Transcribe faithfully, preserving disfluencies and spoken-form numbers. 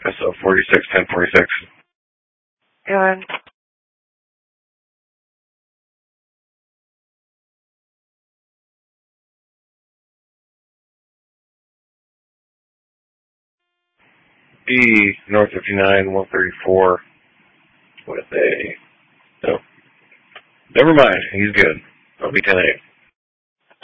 S O forty-six, ten forty-six. And B, North fifty-nine, one thirty-four, with a, no, never mind, he's good. I'll be ten eight.